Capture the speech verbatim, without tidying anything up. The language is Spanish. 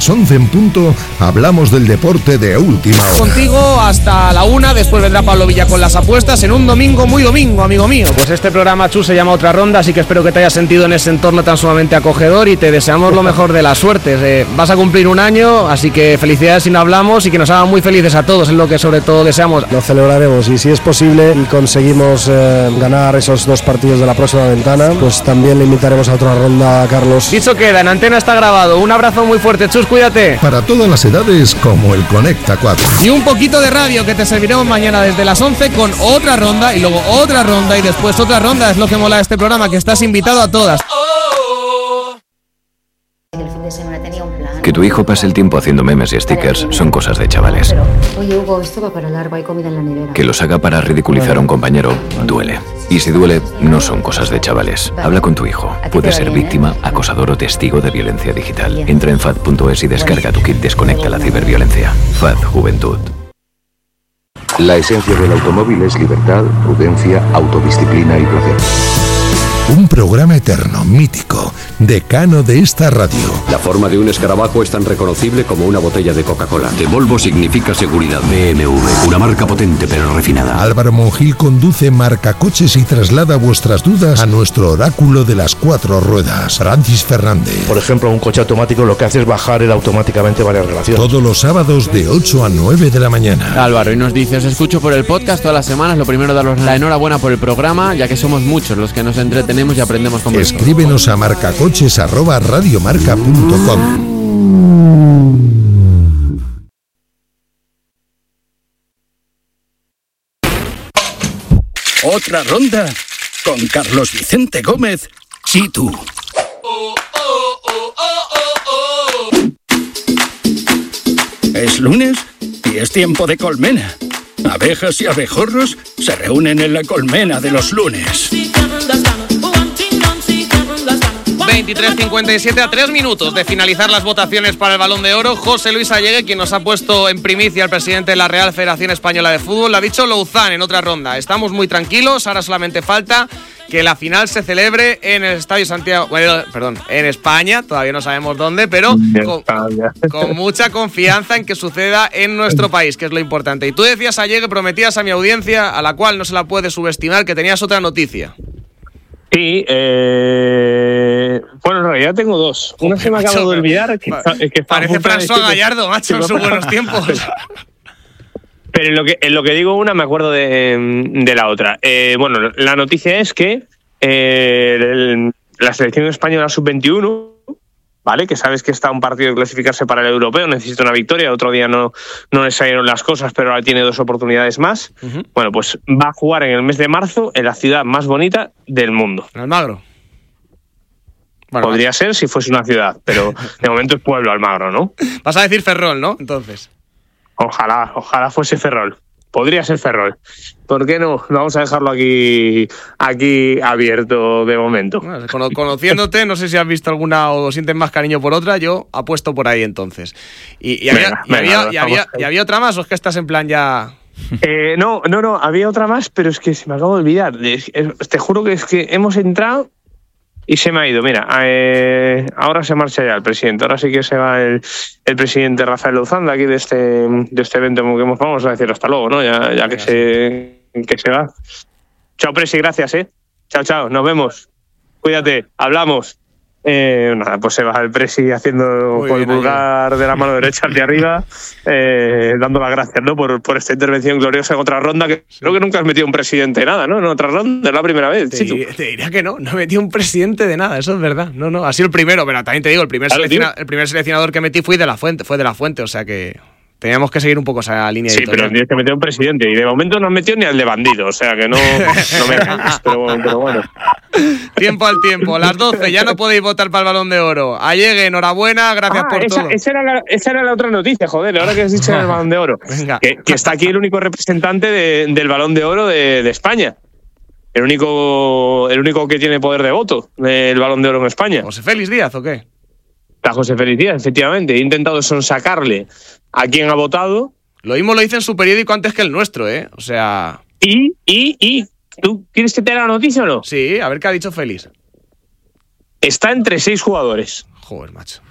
once en punto hablamos del deporte de última hora. Contigo hasta la una, después vendrá Pablo Villa con las apuestas en un domingo muy domingo, amigo mío. Pues este programa, Chus, se llama Otra Ronda, así que espero que te hayas sentido en ese entorno tan sumamente acogedor y te deseamos lo mejor de las suertes. Eh, vas a cumplir un año, así que felicidades si no hablamos y que nos hagan muy felices a todos, es lo que sobre todo deseamos. Lo celebraremos y si es posible y conseguimos eh, ganar esos dos partidos de la próxima ventana, pues también le invitaremos a Otra Ronda a Carlos. Dicho queda, en antena está grabado. Un abrazo muy fuerte, Chus, cuídate. Para todas las edades, como el Conecta cuatro. Y un poquito de radio que te serviremos mañana desde las once con otra ronda y luego otra ronda y después otra ronda. Es lo que mola de este programa, que estás invitado a todas. Que tu hijo pase el tiempo haciendo memes y stickers son cosas de chavales. Oye, Hugo, esto va para largo, hay comida en la nevera. Que los haga para ridiculizar a un compañero duele. Y si duele, no son cosas de chavales. Habla con tu hijo. Puede ser víctima, acosador o testigo de violencia digital. Entra en fad punto es y descarga tu kit Desconecta la ciberviolencia. F A D Juventud. La esencia del automóvil es libertad, prudencia, autodisciplina y placer. Un programa eterno, mítico, decano de esta radio. La forma de un escarabajo es tan reconocible como una botella de Coca-Cola. De Volvo significa seguridad. B M W, una marca potente pero refinada. Álvaro Monjil conduce Marcacoches y traslada vuestras dudas a nuestro oráculo de las cuatro ruedas, Francis Fernández. Por ejemplo, un coche automático lo que hace es bajar él automáticamente varias relaciones. Todos los sábados de ocho a nueve de la mañana. Álvaro, y nos dice, os escucho por el podcast todas las semanas. Lo primero, daros la enhorabuena por el programa, ya que somos muchos los que nos entretenemos y aprendemos con vosotros. Escríbenos a marcacoches arroba radiomarca punto com. Otra ronda con Carlos Vicente Gómez, Chitu. Es lunes y es tiempo de colmena. Abejas y abejorros se reúnen en la colmena de los lunes. veintitrés cincuenta y siete a tres minutos de finalizar las votaciones para el Balón de Oro. José Luis Allegue, quien nos ha puesto en primicia al presidente de la Real Federación Española de Fútbol, le ha dicho Louzán en Otra Ronda. Estamos muy tranquilos, ahora solamente falta que la final se celebre en el Estadio Santiago, bueno, perdón, en España, todavía no sabemos dónde, pero con, con mucha confianza en que suceda en nuestro país, que es lo importante. Y tú decías, Allegue, prometías a mi audiencia, a la cual no se la puede subestimar, que tenías otra noticia. Sí, eh... bueno, en realidad tengo dos. Una se me acaba de olvidar. Que, pa- que parece François Gallardo, macho, en sus buenos tiempos. Pero en lo que en lo que digo una me acuerdo de, de la otra. Eh, bueno, la noticia es que eh, el, la selección española sub veintiuno, ¿vale? Que sabes que está a un partido de clasificarse para el europeo, necesita una victoria, otro día no, no le salieron las cosas, pero ahora tiene dos oportunidades más. Uh-huh. Bueno, pues va a jugar en el mes de marzo en la ciudad más bonita del mundo. Almagro. Bueno, podría más. ser si fuese una ciudad, pero de momento es pueblo, Almagro, ¿no? Vas a decir Ferrol, ¿no? Entonces. Ojalá, ojalá fuese Ferrol. Podría ser Ferrol. ¿Por qué no? Vamos a dejarlo aquí aquí abierto de momento. Bueno, conociéndote, no sé si has visto alguna o sientes más cariño por otra, yo apuesto por ahí entonces. ¿Y, y, había, venga, y, venga, había, y, había, ¿Y había otra más o es que estás en plan ya...? Eh, no, no, no, había otra más, pero es que se me acabo de olvidar. Es, es, te juro que es que hemos entrado... Y se me ha ido, mira, eh, ahora se marcha ya el presidente, ahora sí que se va el, el presidente Rafael Louzán de aquí de este, de este evento que hemos, vamos a decir hasta luego, ¿no? Ya, ya que se, que se va. Chao, presi, gracias, ¿eh? Chao, chao, nos vemos. Cuídate, hablamos. Eh, nada, pues se va el presi haciendo muy con bien, el pulgar de la mano derecha hacia arriba, eh, dando las gracias, ¿no? Por, por esta intervención gloriosa en Otra Ronda, que sí. Creo que nunca has metido un presidente de nada, ¿no? En Otra Ronda, es la primera vez. Te, dir, te diría que no, no he metido un presidente de nada, eso es verdad. No, no, ha sido el primero, pero también te digo, el primer, claro, selecciona, el primer seleccionador que metí fue de la Fuente, fue de la Fuente, o sea que... Teníamos que seguir un poco esa línea. Sí, editorial. Pero tienes que meter un presidente. Y de momento no has metido ni al de bandido. O sea que no, no me engañes. Pero, pero bueno. Tiempo al tiempo. Las doce. Ya no podéis votar para el Balón de Oro. Allegue, enhorabuena. Gracias ah, por esa, todo. Esa era, la, esa era la otra noticia, joder. Ahora que has dicho el Balón de Oro. Venga. Que, que está aquí el único representante de, del Balón de Oro de, de España. El único, el único que tiene poder de voto del Balón de Oro en España. ¿José Félix Díaz o qué? Está José Félix Díaz, efectivamente. He intentado sonsacarle a quien ha votado. Lo mismo lo hice en su periódico antes que el nuestro, ¿eh? O sea... ¿Y? ¿Y? ¿Y? ¿Tú quieres que te dé la noticia o no? Sí, a ver qué ha dicho Félix. Está entre seis jugadores. Joder, macho.